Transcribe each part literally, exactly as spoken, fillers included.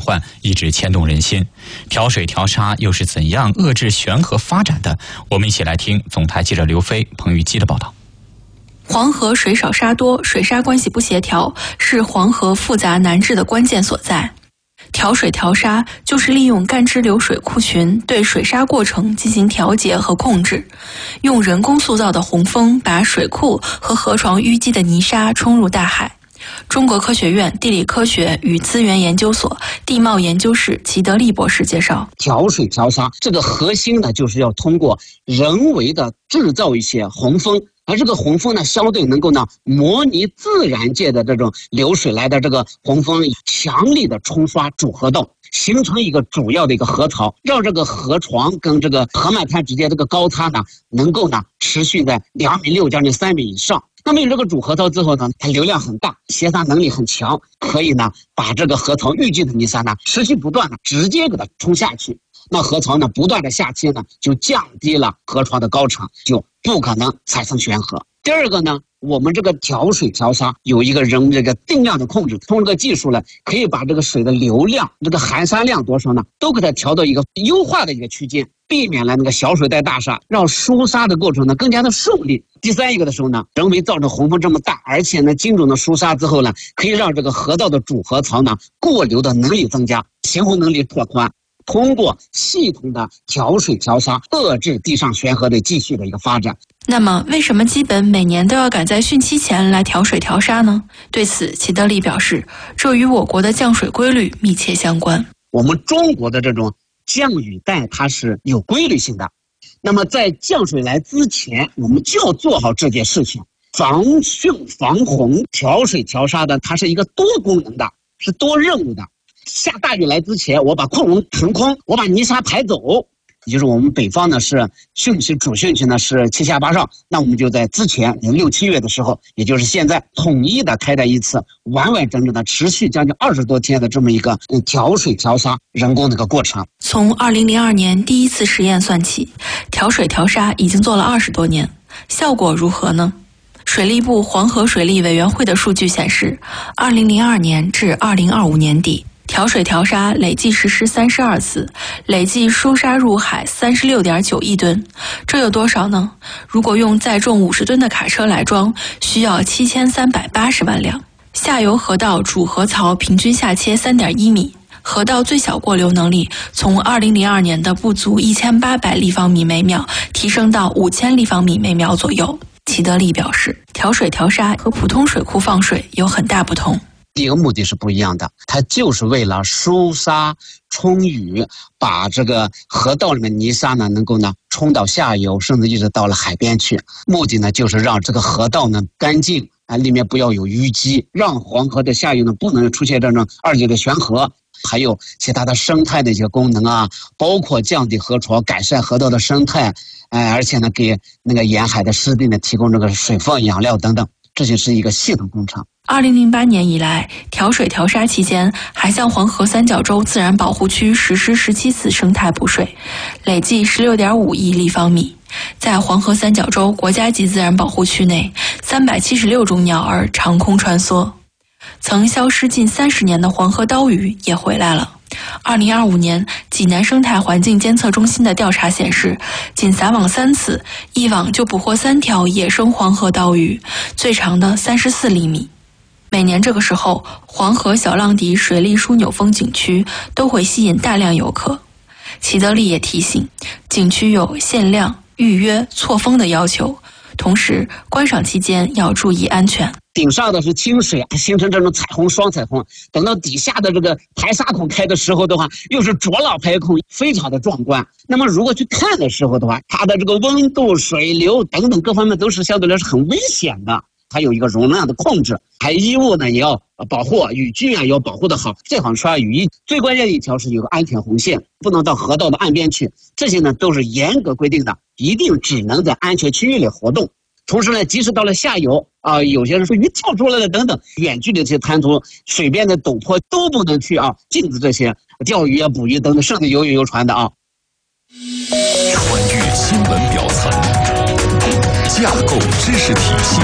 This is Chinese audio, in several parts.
换一直牵动人心。调水调沙又是怎样遏制悬河发展的？我们一起来听总台记者刘飞、彭玉基的报道。 黄河水少沙多，水沙关系不协调，是黄河复杂难治的关键所在。调水调沙就是利用干支流水库群对水沙过程进行调节和控制，用人工塑造的洪峰把水库和河床淤积的泥沙冲入大海。中国科学院地理科学与资源研究所地貌研究室齐德利博士介绍， 调水调沙这个核心呢，就是要通过人为的制造一些洪峰，而这个洪峰呢，相对能够呢模拟自然界的这种流水来的这个洪峰，强力的冲刷主河道，形成一个主要的一个河槽，让这个河床跟这个河漫滩之间这个高差呢，能够呢持续在两米六将近三米以上。那么有这个主河槽之后呢，它流量很大，携沙能力很强，可以呢把这个河槽淤积的泥沙呢持续不断的直接给它冲下去。那河槽呢不断的下切呢，就降低了河床的高程，就不可能产生悬河。第二个呢，我们这个调水调沙有一个人这个定量的控制，通过这个技术呢，可以把这个水的流量、这个含沙量多少呢，都给它调到一个优化的一个区间，避免了那个小水带大沙，让疏沙的过程呢更加的顺利。第三一个的时候呢，人为造成洪峰这么大，而且呢精准的疏沙之后呢，可以让这个河道的主河槽呢过流的能力增加，行洪能力拓宽。通过系统的调水调沙，遏制地上悬河的继续的一个发展。 那么，为什么基本每年都要赶在汛期前来调水调沙呢？对此，齐德利表示，这与我国的降水规律密切相关。 我们中国的这种降雨带它是有规律性的，那么在降水来之前，我们就要做好这件事情。防汛防洪调水调沙的，它是一个多功能的，是多任务的。下大雨来之前，我把库容腾空，我把泥沙排走。也就是我们北方呢是汛期，主汛期呢是七下八上，那我们就在之前六七月的时候，也就是现在统一的开展一次完完整整的持续将近二十多天的这么一个调水调沙人工的一个过程。 从二零零二年第一次实验算起，调水调沙已经做了二十多年，效果如何呢？水利部黄河水利委员会的数据显示，二零零二年至二零二五年底。调水调沙累计实施三十二次，累计输沙入海三十六点九亿吨。这有多少呢？如果用载重五十吨的卡车来装，需要七千三百八十万辆。下游河道主河槽平均下切三点一米，河道最小过流能力从二零零二年的不足一千八百立方米每秒提升到五千立方米每秒左右。齐德利表示，调水调沙和普通水库放水有很大不同。 第一个目的是不一样的，它就是为了疏沙冲雨，把这个河道里面泥沙呢能够呢冲到下游，甚至一直到了海边去。目的呢就是让这个河道呢干净啊，里面不要有淤积，让黄河的下游呢不能出现这种二级的悬河。还有其他的生态的一些功能啊，包括降低河床、改善河道的生态，哎，而且呢给那个沿海的湿地呢提供这个水分、养料等等，这就是一个系统工程。 二零零八年以来，调水调沙期间，还向黄河三角洲自然保护区实施十七次生态补水，累计十六点五亿立方米。在黄河三角洲国家级自然保护区内，三百七十六种鸟儿长空穿梭。曾消失近三十年的黄河刀鱼也回来了。二零二五年，济南生态环境监测中心的调查显示，仅撒网三次，一网就捕获三条野生黄河刀鱼，最长的三十四厘米。每年这个时候，黄河小浪底水利枢纽风景区都会吸引大量游客。齐德利也提醒，景区有限量、预约、错峰的要求，同时观赏期间要注意安全。 顶上的是清水，形成这种彩虹双彩虹，等到底下的这个排沙孔开的时候的话，又是浊浪排孔，非常的壮观。那么如果去看的时候的话，它的这个温度、水流等等各方面都是相对来说很危险的，它有一个容量的控制，还衣物呢也要保护，雨具啊也要保护的好，最好穿雨衣。最关键的一条是有个安全红线，不能到河道的岸边去，这些呢都是严格规定的，一定只能在安全区域里活动。同时呢，即使到了下游啊、呃，有些人说鱼跳出来了等等，远距离这些滩涂、水边的陡坡都不能去啊，禁止这些钓鱼啊、捕鱼等等，甚至游泳游船的啊。 穿越新闻表层，架构知识体系，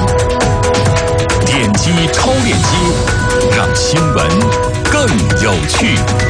点击超链接，让新闻更有趣。